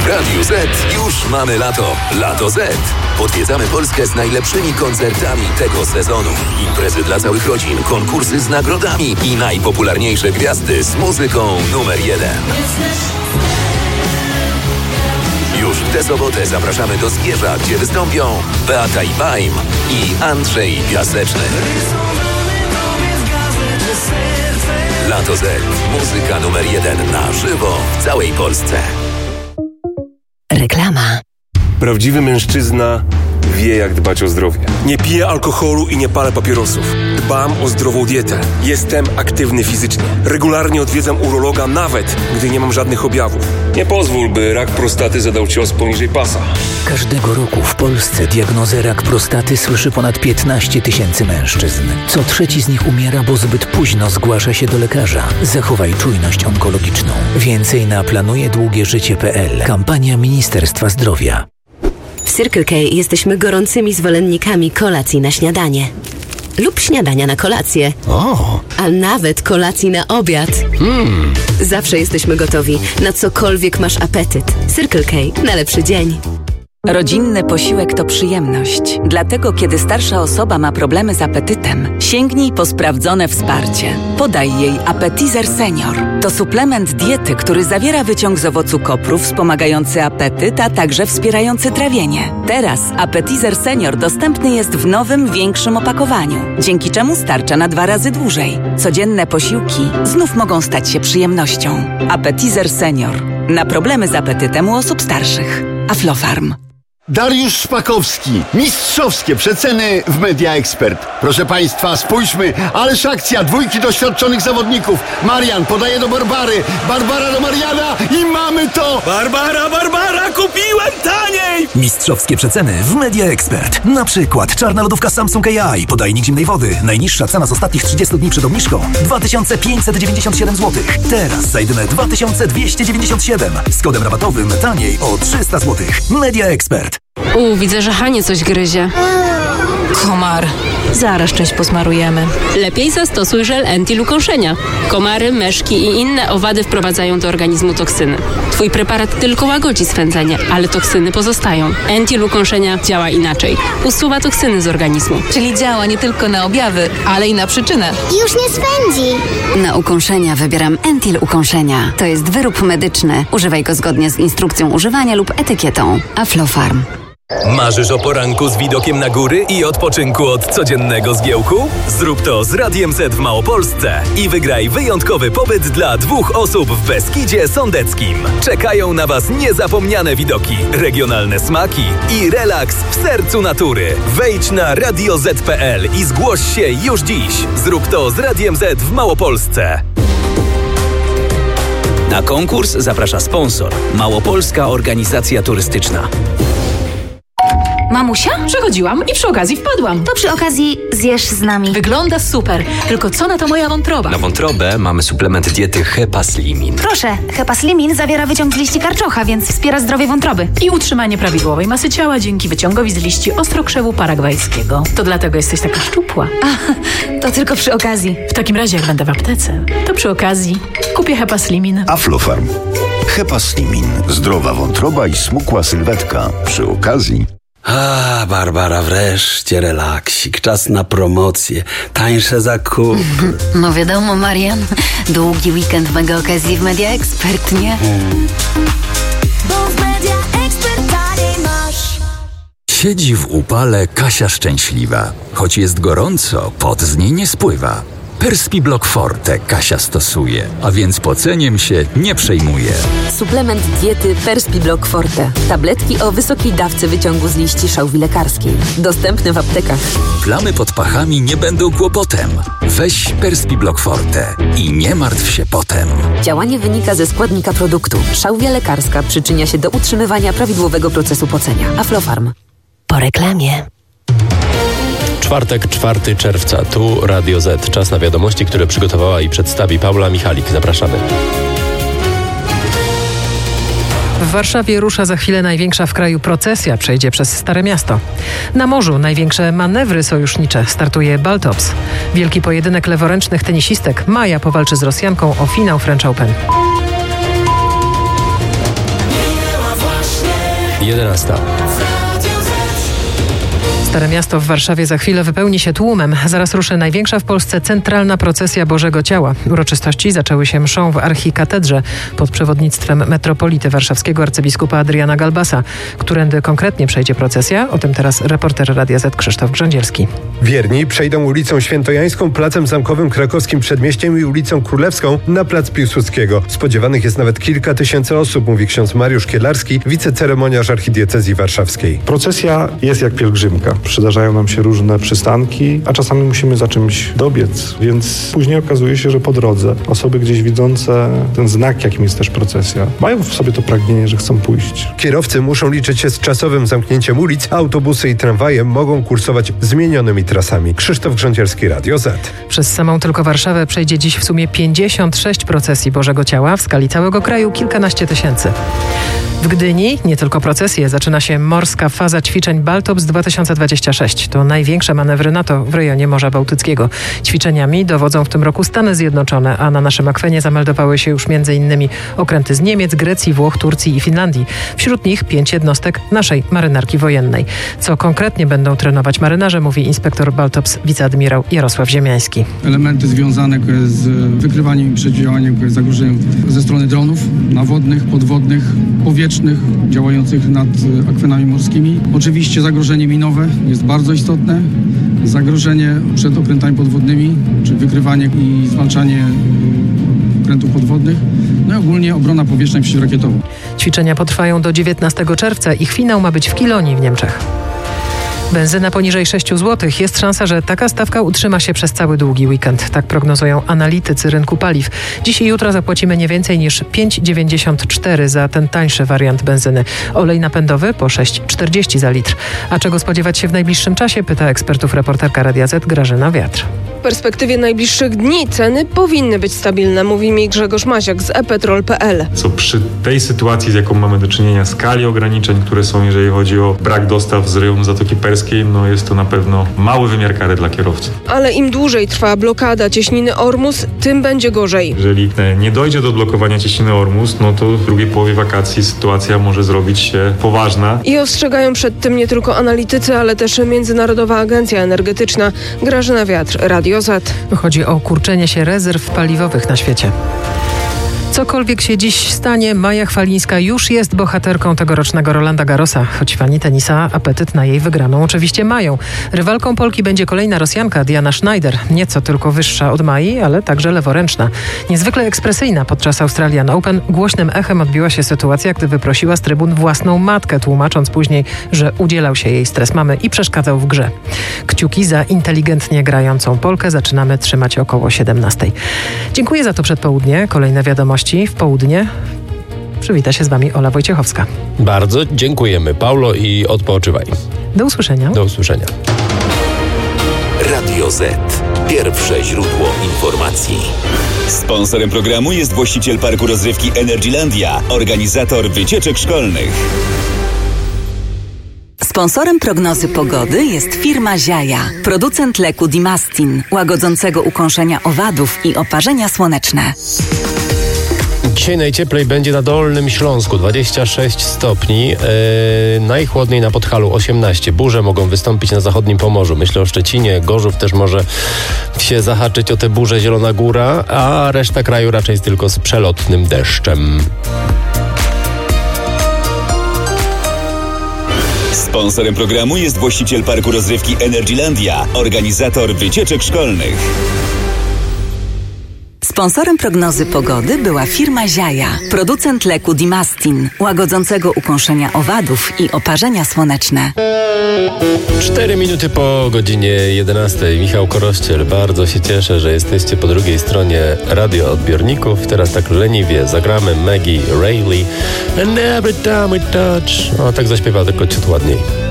Radiu Z już mamy lato. Lato Z. Odwiedzamy Polskę z najlepszymi koncertami tego sezonu. Imprezy dla całych rodzin, konkursy z nagrodami i najpopularniejsze gwiazdy z muzyką numer 1. Już w tę sobotę zapraszamy do Zgierza, gdzie wystąpią Beata i Baim i Andrzej Piaseczny. Lato Z. Muzyka numer 1 na żywo w całej Polsce. Reklama. Prawdziwy mężczyzna wie, jak dbać o zdrowie. Nie piję alkoholu i nie palę papierosów. Dbam o zdrową dietę. Jestem aktywny fizycznie. Regularnie odwiedzam urologa, nawet gdy nie mam żadnych objawów. Nie pozwól, by rak prostaty zadał cios poniżej pasa. Każdego roku w Polsce diagnozę rak prostaty słyszy ponad 15 000 mężczyzn. Co trzeci z nich umiera, bo zbyt późno zgłasza się do lekarza. Zachowaj czujność onkologiczną. Więcej na planujedługieżycie.pl. Kampania Ministerstwa Zdrowia. W Circle K jesteśmy gorącymi zwolennikami kolacji na śniadanie. Lub śniadania na kolację. A nawet kolacji na obiad. Zawsze jesteśmy gotowi, na cokolwiek masz apetyt. Circle K na lepszy dzień. Rodzinny posiłek to przyjemność. Dlatego, kiedy starsza osoba ma problemy z apetytem, sięgnij po sprawdzone wsparcie. Podaj jej Appetizer Senior. To suplement diety, który zawiera wyciąg z owocu kopru wspomagający apetyt, a także wspierający trawienie. Teraz Appetizer Senior dostępny jest w nowym, większym opakowaniu, dzięki czemu starcza na 2 razy dłużej. Codzienne posiłki znów mogą stać się przyjemnością. Appetizer Senior. Na problemy z apetytem u osób starszych. Aflofarm. Dariusz Szpakowski. Mistrzowskie przeceny w Media Expert. Proszę Państwa, spójrzmy. Ależ akcja. 2 doświadczonych zawodników. Marian podaje do Barbary. Barbara do Mariana i mamy to! Barbara, kupiłem taniej! Mistrzowskie przeceny w Media Expert. Na przykład czarna lodówka Samsung AI, podajnik zimnej wody. Najniższa cena z ostatnich 30 dni przed obniżką 2597 zł. Teraz za jedyne 2297. Z kodem rabatowym taniej o 300 zł. Media Expert. Widzę, że Hanie coś gryzie. Komar. Zaraz część posmarujemy. Lepiej zastosuj żel Entil ukąszenia. Komary, myszki i inne owady wprowadzają do organizmu toksyny. Twój preparat tylko łagodzi swędzenie, ale toksyny pozostają. Entil ukąszenia działa inaczej. Usuwa toksyny z organizmu. Czyli działa nie tylko na objawy, ale i na przyczynę. Już nie swędzi. Na ukąszenia wybieram Entil ukąszenia. To jest wyrób medyczny. Używaj go zgodnie z instrukcją używania lub etykietą. Aflofarm. Marzysz o poranku z widokiem na góry i odpoczynku od codziennego zgiełku? Zrób to z Radiem Z w Małopolsce i wygraj wyjątkowy pobyt dla 2 osób w Beskidzie Sądeckim. Czekają na Was niezapomniane widoki, regionalne smaki i relaks w sercu natury. Wejdź na radioz.pl i zgłoś się już dziś. Zrób to z Radiem Z w Małopolsce. Na konkurs zaprasza sponsor. Małopolska Organizacja Turystyczna. Mamusia? Przechodziłam i przy okazji wpadłam. To przy okazji zjesz z nami. Wygląda super. Tylko co na to moja wątroba? Na wątrobę mamy suplement diety Hepaslimin. Proszę, Hepaslimin zawiera wyciąg z liści karczocha, więc wspiera zdrowie wątroby. I utrzymanie prawidłowej masy ciała dzięki wyciągowi z liści ostrokrzewu paragwajskiego. To dlatego jesteś taka szczupła. To tylko przy okazji. W takim razie, jak będę w aptece, to przy okazji kupię Hepaslimin. Aflofarm. Hepaslimin. Zdrowa wątroba i smukła sylwetka. Przy okazji. Barbara, wreszcie relaksik. Czas na promocje, tańsze zakupy. No wiadomo, Marian. Długi weekend mega okazji w Media Expert, nie? Bo w Media Expert taniej masz. Siedzi w upale Kasia szczęśliwa. Choć jest gorąco, pot z niej nie spływa. Perspiblock Forte Kasia stosuje, a więc poceniem się nie przejmuje. Suplement diety Perspiblock Forte. Tabletki o wysokiej dawce wyciągu z liści szałwi lekarskiej. Dostępny w aptekach. Plamy pod pachami nie będą kłopotem. Weź Perspiblock Forte i nie martw się potem. Działanie wynika ze składnika produktu. Szałwia lekarska przyczynia się do utrzymywania prawidłowego procesu pocenia. Aflofarm. Po reklamie. Czwartek, 4 czerwca. Tu Radio Z. Czas na wiadomości, które przygotowała i przedstawi Paula Michalik. Zapraszamy. W Warszawie rusza za chwilę największa w kraju procesja, przejdzie przez Stare Miasto. Na morzu największe manewry sojusznicze, startuje Baltops. Wielki pojedynek leworęcznych tenisistek. Maja powalczy z Rosjanką o finał French Open. 11. Stare Miasto w Warszawie za chwilę wypełni się tłumem. Zaraz ruszy największa w Polsce centralna procesja Bożego Ciała. Uroczystości zaczęły się mszą w archikatedrze pod przewodnictwem metropolity warszawskiego arcybiskupa Adriana Galbasa. Którędy konkretnie przejdzie procesja? O tym teraz reporter Radia Z Krzysztof Grządzielski. Wierni przejdą ulicą Świętojańską, Placem Zamkowym, Krakowskim Przedmieściem i ulicą Królewską na Plac Piłsudskiego. Spodziewanych jest nawet kilka tysięcy osób, mówi ksiądz Mariusz Kielarski, wiceceremoniarz archidiecezji warszawskiej. Procesja jest jak pielgrzymka. Przydarzają nam się różne przystanki, a czasami musimy za czymś dobiec, więc później okazuje się, że po drodze osoby gdzieś widzące ten znak, jakim jest też procesja, mają w sobie to pragnienie, że chcą pójść. Kierowcy muszą liczyć się z czasowym zamknięciem ulic, a autobusy i tramwaje mogą kursować zmienionymi trasami. Krzysztof Grządzielski, Radio Z. Przez samą tylko Warszawę przejdzie dziś w sumie 56 procesji Bożego Ciała, w skali całego kraju kilkanaście tysięcy. W Gdyni nie tylko procesje, zaczyna się morska faza ćwiczeń Baltops 2026. To największe manewry NATO w rejonie Morza Bałtyckiego. Ćwiczeniami dowodzą w tym roku Stany Zjednoczone, a na naszym akwenie zameldowały się już m.in. okręty z Niemiec, Grecji, Włoch, Turcji i Finlandii. Wśród nich 5 jednostek naszej marynarki wojennej. Co konkretnie będą trenować marynarze, mówi inspektor Baltops wiceadmirał Jarosław Ziemiański. Elementy związane z wykrywaniem i przeciwdziałaniem zagrożeń ze strony dronów nawodnych, podwodnych, powietrznych, działających nad akwenami morskimi. Oczywiście zagrożenie minowe jest bardzo istotne. Zagrożenie przed okrętami podwodnymi, czy wykrywanie i zwalczanie okrętów podwodnych. No i ogólnie obrona powietrzna i przeciwrakietowa. Ćwiczenia potrwają do 19 czerwca. Ich finał ma być w Kilonii w Niemczech. Benzyna poniżej 6 zł. Jest szansa, że taka stawka utrzyma się przez cały długi weekend. Tak prognozują analitycy rynku paliw. Dziś i jutro zapłacimy nie więcej niż 5,94 za ten tańszy wariant benzyny. Olej napędowy po 6,40 za litr. A czego spodziewać się w najbliższym czasie? Pyta ekspertów reporterka Radia Z Grażyna Wiatr. W perspektywie najbliższych dni ceny powinny być stabilne, mówi mi Grzegorz Maziak z ePetrol.pl. Co przy tej sytuacji, z jaką mamy do czynienia, skali ograniczeń, które są, jeżeli chodzi o brak dostaw z rejonu Zatoki Perskiej, no jest to na pewno mały wymiar kary dla kierowców. Ale im dłużej trwa blokada cieśniny Ormus, tym będzie gorzej. Jeżeli nie dojdzie do odblokowania cieśniny Ormus, no to w drugiej połowie wakacji sytuacja może zrobić się poważna. I ostrzegają przed tym nie tylko analitycy, ale też Międzynarodowa Agencja Energetyczna. Grażyna Wiatr, Radio Z. Chodzi o kurczenie się rezerw paliwowych na świecie. Cokolwiek się dziś stanie, Maja Chwalińska już jest bohaterką tegorocznego Rolanda Garrosa, choć fani tenisa apetyt na jej wygraną oczywiście mają. Rywalką Polki będzie kolejna Rosjanka Diana Schneider, nieco tylko wyższa od Mai, ale także leworęczna. Niezwykle ekspresyjna podczas Australian Open głośnym echem odbiła się sytuacja, gdy wyprosiła z trybun własną matkę, tłumacząc później, że udzielał się jej stres mamy i przeszkadzał w grze. Kciuki za inteligentnie grającą Polkę zaczynamy trzymać około 17. Dziękuję za to przedpołudnie. Kolejne wiadomości w południe. Przywita się z Wami Ola Wojciechowska. Bardzo dziękujemy, Paulo, i odpoczywaj. Do usłyszenia. Do usłyszenia. Radio Z. Pierwsze źródło informacji. Sponsorem programu jest właściciel parku rozrywki Energylandia, organizator wycieczek szkolnych. Sponsorem prognozy pogody jest firma Ziaja, producent leku Dimastin, łagodzącego ukąszenia owadów i oparzenia słoneczne. Dzisiaj najcieplej będzie na Dolnym Śląsku, 26 stopni, najchłodniej na Podhalu 18. Burze mogą wystąpić na zachodnim Pomorzu. Myślę o Szczecinie, Gorzów też może się zahaczyć o te burze, Zielona Góra, a reszta kraju raczej jest tylko z przelotnym deszczem. Sponsorem programu jest właściciel parku rozrywki Energylandia, organizator wycieczek szkolnych. Sponsorem prognozy pogody była firma Ziaja, producent leku Dimastin, łagodzącego ukąszenia owadów i oparzenia słoneczne. 4 minuty po godzinie 11. Michał Korościel, bardzo się cieszę, że jesteście po drugiej stronie radioodbiorników. Teraz tak leniwie zagramy Maggie Reilly. And every time we touch. O, tak zaśpiewa, tylko ciut ładniej.